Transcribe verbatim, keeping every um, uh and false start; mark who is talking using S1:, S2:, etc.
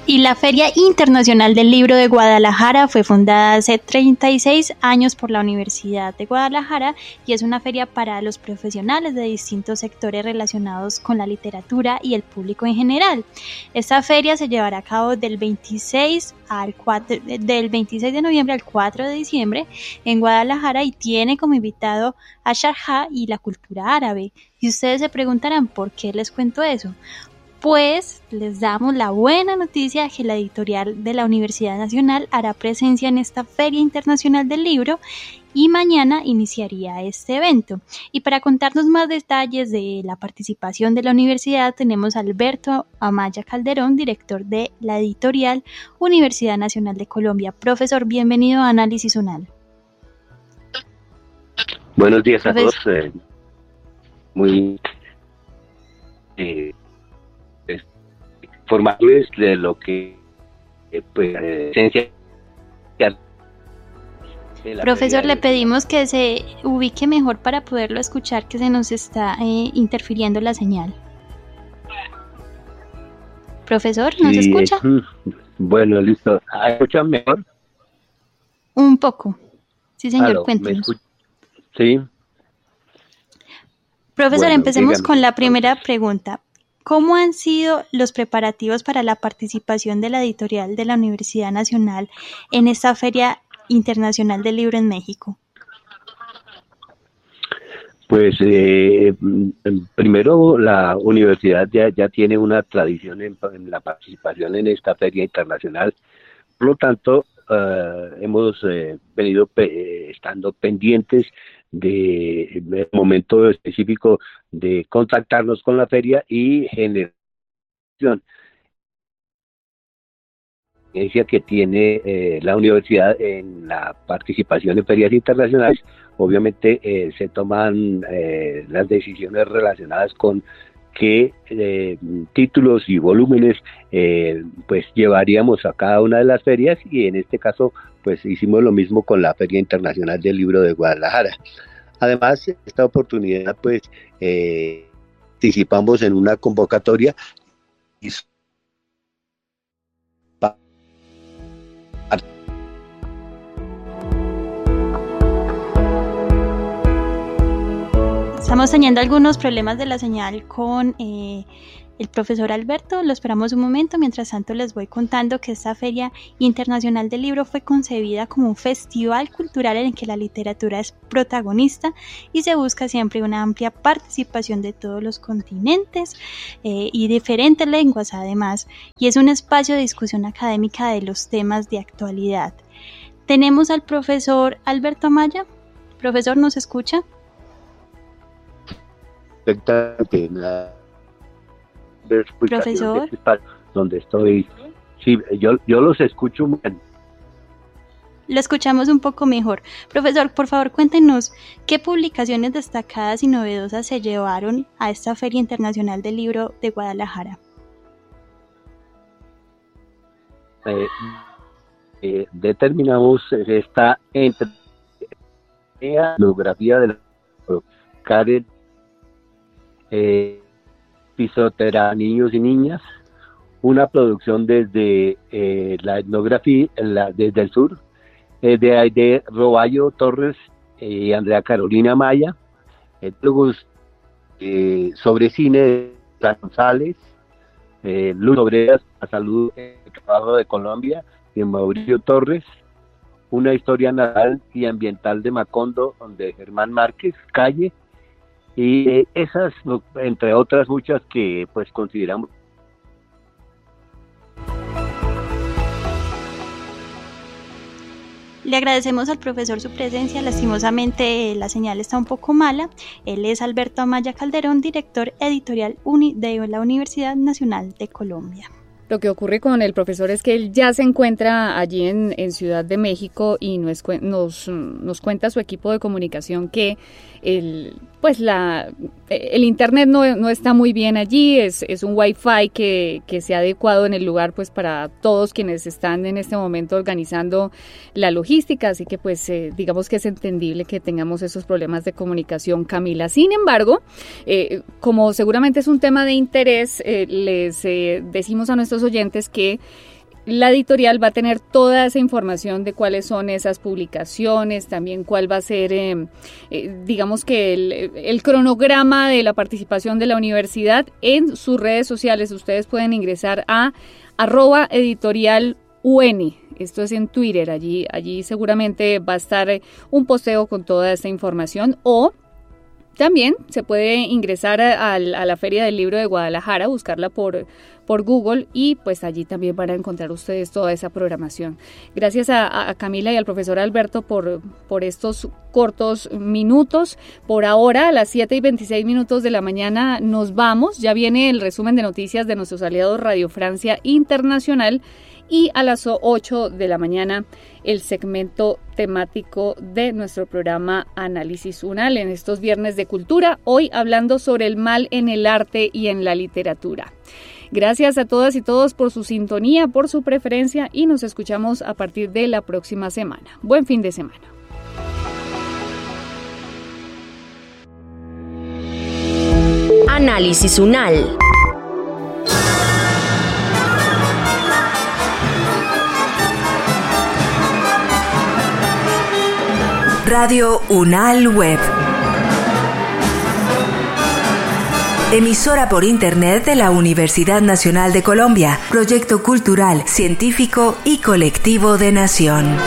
S1: Y la Feria Internacional del Libro de Guadalajara fue fundada hace treinta y seis años por la Universidad de Guadalajara y es una feria para los profesionales de distintos sectores relacionados con la literatura y el público en general. Esta feria se llevará a cabo del veintiséis, al cuatro, del veintiséis de noviembre al cuatro de diciembre en Guadalajara y tiene como invitado a Sharjah y la cultura árabe. Y ustedes se preguntarán ¿por qué les cuento eso? Pues les damos la buena noticia que la editorial de la Universidad Nacional hará presencia en esta Feria Internacional del Libro y mañana iniciaría este evento. Y para contarnos más detalles de la participación de la universidad tenemos a Alberto Amaya Calderón, director de la editorial Universidad Nacional de Colombia. Profesor, bienvenido a Análisis UNAL.
S2: Buenos días a
S1: Profesor.
S2: todos. Eh, muy... Eh, informarles de lo que eh, pues eh, esencia
S1: Profesor, le pedimos que se ubique mejor para poderlo escuchar, que se nos está eh, interfiriendo la señal. Profesor, ¿nos
S2: sí,
S1: escucha?
S2: Eh, bueno, listo. ¿Escuchan mejor?
S1: Un poco. Sí, señor,
S2: Aló,
S1: cuéntenos.
S2: Sí.
S1: Profesor,
S2: Bueno,
S1: empecemos
S2: dígame,
S1: con la primera
S2: entonces.
S1: pregunta. ¿Cómo han sido los preparativos para la participación de la editorial de la Universidad Nacional en esta Feria Internacional del Libro en México?
S2: Pues eh, primero la universidad ya, ya tiene una tradición en, en la participación en esta feria internacional, por lo tanto uh, hemos eh, venido pe estando pendientes del de momento específico de contactarnos con la feria y generar que tiene eh, la universidad en la participación en ferias internacionales. Obviamente eh, se toman eh, las decisiones relacionadas con qué eh, títulos y volúmenes eh, pues llevaríamos a cada una de las ferias, y en este caso pues hicimos lo mismo con la Feria Internacional del Libro de Guadalajara. Además, esta oportunidad pues eh, participamos en una convocatoria y
S1: Estamos teniendo algunos problemas de la señal con eh, el profesor Alberto. Lo esperamos un momento. Mientras tanto, les voy contando que esta Feria Internacional del Libro fue concebida como un festival cultural en el que la literatura es protagonista y se busca siempre una amplia participación de todos los continentes eh, y diferentes lenguas además. Y es un espacio de discusión académica de los temas de actualidad. Tenemos al profesor Alberto Amaya. Profesor, ¿nos escucha?
S2: Perfectamente en la
S1: Profesor,
S2: de donde estoy. Sí, yo, yo los escucho bien.
S1: Lo escuchamos un poco mejor. Profesor, por favor, cuéntenos qué publicaciones destacadas y novedosas se llevaron a esta Feria Internacional del Libro de Guadalajara.
S2: Eh, eh, determinamos esta entre la biografía de la Karen Eh, Pisoterá Niños y Niñas, una producción desde eh, la etnografía, la, desde el sur, eh, de Aide Roballo Torres y eh, Andrea Carolina Maya, etnólogos eh, sobre cine de San González, eh, Luz Obreras, a Salud, el trabajo de Colombia, de Mauricio Torres, una historia natural y ambiental de Macondo, de Germán Márquez, Calle, y eh, esas, entre otras muchas que pues consideramos.
S1: Le agradecemos al profesor su presencia. Lastimosamente eh, la señal está un poco mala. Él es Alberto Amaya Calderón, director editorial uni de la Universidad Nacional de Colombia.
S3: Lo que ocurre con el profesor es que él ya se encuentra allí en, en Ciudad de México y nos, nos, nos cuenta su equipo de comunicación que el, pues la, el internet no, no está muy bien allí, es, es un wifi que, que se ha adecuado en el lugar pues para todos quienes están en este momento organizando la logística, así que pues eh, digamos que es entendible que tengamos esos problemas de comunicación, Camila. Sin embargo, eh, como seguramente es un tema de interés, eh, les eh, decimos a nuestros oyentes que la editorial va a tener toda esa información de cuáles son esas publicaciones, también cuál va a ser, eh, eh, digamos que el, el cronograma de la participación de la universidad en sus redes sociales. Ustedes pueden ingresar a arroba editorial UN. Esto es en Twitter, allí, allí seguramente va a estar un posteo con toda esta información, o también se puede ingresar a, a la Feria del Libro de Guadalajara, buscarla por, por Google, y pues allí también van a encontrar ustedes toda esa programación. Gracias a, a Camila y al profesor Alberto por, por estos cortos minutos. Por ahora, a las siete y veintiséis minutos de la mañana nos vamos. Ya viene el resumen de noticias de nuestros aliados Radio Francia Internacional, y a las ocho de la mañana el segmento temático de nuestro programa Análisis UNAL en estos viernes de cultura, hoy hablando sobre el mal en el arte y en la literatura. Gracias a todas y todos por su sintonía, por su preferencia, y nos escuchamos a partir de la próxima semana. Buen fin de semana.
S4: Análisis UNAL. Radio UNAL Web. Emisora por Internet de la Universidad Nacional de Colombia. Proyecto cultural, científico y colectivo de Nación.